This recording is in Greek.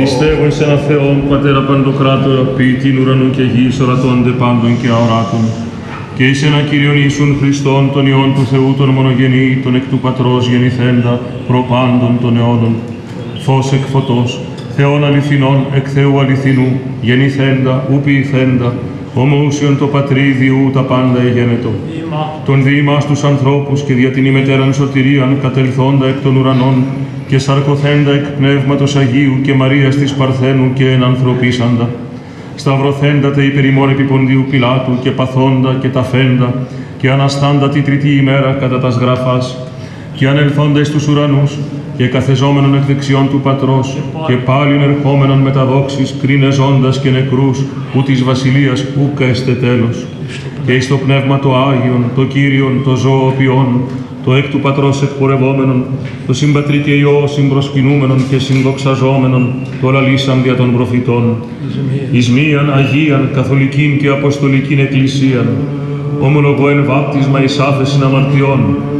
Πιστεύω εις ένα Θεόν, Πατέρα Παντοκράτορα, ποιητήν ουρανού και γης, ορατώνται πάντων και αοράτων. Και εις ένα Κύριον Ιησούν Χριστόν, τον Υιόν του Θεού, τον μονογενή, τον εκ του Πατρός γεννηθέντα, προπάντων των αιώνων. Φως εκ φωτός, Θεόν αληθινών, εκ Θεού αληθινού, γεννηθέντα, ου ποιηθέντα, ομοούσιον το Πατρί διού τα πάντα εγένετο. Τον διήμας τους ανθρώπους και δια την ημετέραν σωτηρίαν κατελθόντα εκ των ουρανών και σαρκωθέντα εκ Πνεύματος Αγίου και Μαρίας της Παρθένου και ενανθρωπίσαντα. Σταυρωθέντα τε υπερ ημών επί Ποντίου Πιλάτου και παθόντα και ταφέντα και αναστάντα τη τρίτη ημέρα κατά τας γραφάς και ανελθόντα εις τους ουρανούς και καθεζόμενον εκ δεξιών του Πατρός και πάλιν ερχόμενον με τα δόξης κρίνε ζώντας και νεκρούς που της βασιλείας ούκα εστε τέλος. Και εις το Πνεύμα το Άγιον, το Κύριον, το ζωοποιόν, το εκ του Πατρός εκπορευόμενον, το συμπατρί και Υιό συμπροσκυνούμενον και συνδοξαζόμενον, το λαλήσαν δια των προφητών, εις μίαν Αγίαν, Καθολικήν και Αποστολικήν Εκκλησίαν, ομολογώ εν βάπτισμα εις άφεσιν αμαρτιών,